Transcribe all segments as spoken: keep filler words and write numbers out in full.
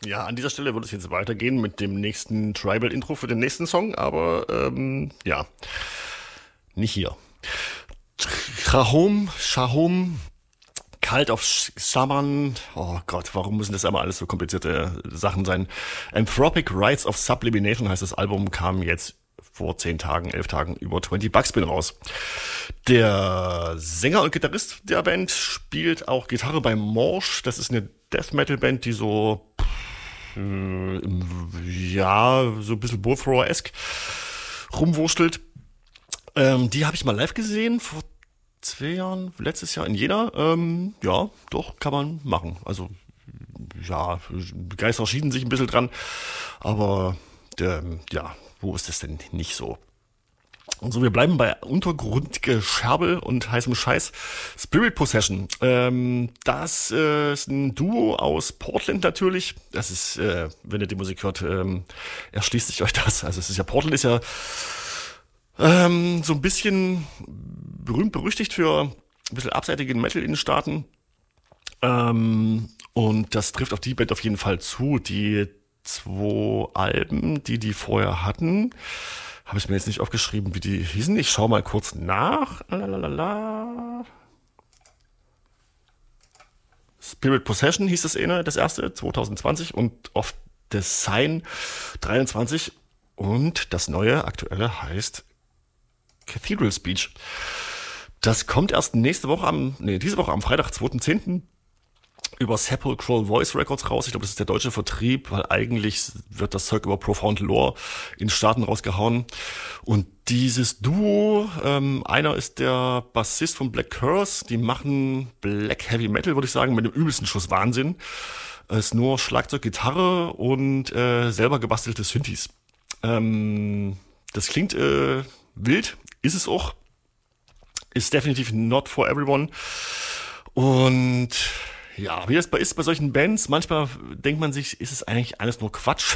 Ja, an dieser Stelle würde es jetzt weitergehen mit dem nächsten Tribal-Intro für den nächsten Song, aber ähm, ja, nicht hier. Shahom, Shahom, Cult of Shaman, oh Gott, warum müssen das immer alles so komplizierte Sachen sein? Anthropic Rites of Sublimination heißt das Album, kam jetzt vor zehn Tagen, elf Tagen über zwanzig Buckspin raus. Der Sänger und Gitarrist der Band spielt auch Gitarre bei Morsch. Das ist eine Death Metal Band, die so äh, ja, so ein bisschen Bowthrower-esque rumwurstelt. Ähm, die habe ich mal live gesehen vor zwei Jahren, letztes Jahr in Jena. Ähm, ja, doch, kann man machen. Also ja, Geister schieden sich ein bisschen dran, aber ähm, ja, wo ist das denn nicht so? Und so, wir bleiben bei Untergrundgescherbel und heißem Scheiß. Spirit Possession. Ähm, das äh, ist ein Duo aus Portland natürlich. Das ist, äh, wenn ihr die Musik hört, ähm, erschließt sich euch das. Also es ist ja, Portland ist ja ähm, so ein bisschen berühmt berüchtigt für ein bisschen abseitigen Metal in den Staaten. Ähm, und das trifft auf die Band auf jeden Fall zu. Die zwei Alben, die die vorher hatten, habe ich mir jetzt nicht aufgeschrieben, wie die hießen. Ich schaue mal kurz nach. Lalalala. Spirit Possession hieß das eine, das erste, zwanzig zwanzig, und Of the Sign dreiundzwanzig. Und das neue, aktuelle heißt Cathedral Speech. Das kommt erst nächste Woche am, nee, diese Woche am Freitag, zweiten zehnten über Sepulchral Voice Records raus. Ich glaube, das ist der deutsche Vertrieb, weil eigentlich wird das Zeug über Profound Lore in Staaten rausgehauen. Und dieses Duo, ähm, einer ist der Bassist von Black Curse, die machen Black Heavy Metal, würde ich sagen, mit dem übelsten Schuss Wahnsinn. Es ist nur Schlagzeug, Gitarre und äh, selber gebastelte Synthes. Ähm, das klingt äh, wild, ist es auch. Ist definitiv not for everyone. Und ja, wie das bei ist bei solchen Bands, manchmal denkt man sich, ist es eigentlich alles nur Quatsch?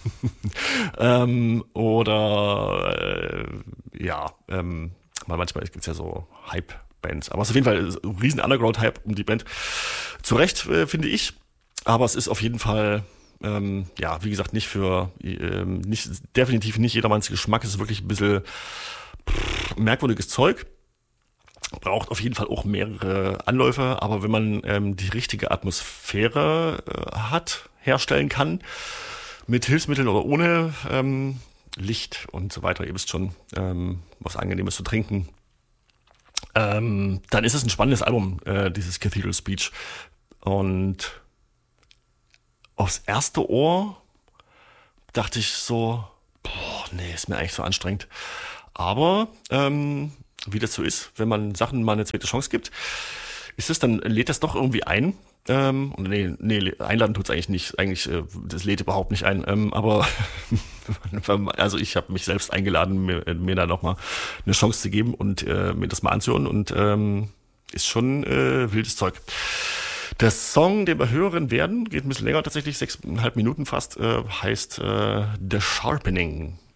ähm, oder äh, ja, ähm, manchmal gibt es ja so Hype-Bands. Aber es ist auf jeden Fall ein riesen Underground-Hype um die Band. Zu Recht, äh, finde ich. Aber es ist auf jeden Fall, ähm, ja, wie gesagt, nicht für, ähm, nicht, definitiv nicht jedermanns Geschmack. Es ist wirklich ein bisschen pff, merkwürdiges Zeug. Braucht auf jeden Fall auch mehrere Anläufe, aber wenn man ähm, die richtige Atmosphäre äh, hat, herstellen kann, mit Hilfsmitteln oder ohne, ähm, Licht und so weiter, ihr wisst schon, ähm, was Angenehmes zu trinken, ähm, dann ist es ein spannendes Album, äh, dieses Cathedral Speech. Und aufs erste Ohr dachte ich so, boah, nee, ist mir eigentlich so anstrengend. Aber ähm, wie das so ist, wenn man Sachen mal eine zweite Chance gibt, ist es dann, lädt das doch irgendwie ein. Ähm, und nee, nee, einladen tut's eigentlich nicht. Eigentlich, äh, das lädt überhaupt nicht ein. Ähm, aber also ich habe mich selbst eingeladen, mir, mir da nochmal eine Chance zu geben und äh, mir das mal anzuhören. Und ähm, ist schon äh, wildes Zeug. Der Song, den wir hören werden, geht ein bisschen länger tatsächlich, sechseinhalb Minuten fast, äh, heißt äh, The Sharpening.